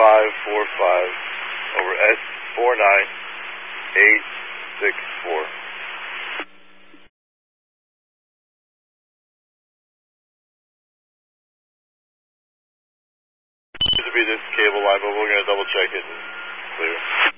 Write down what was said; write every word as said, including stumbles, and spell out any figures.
five four five over S four nine eight six four. This would be this cable line, but we're going to double check it and clear.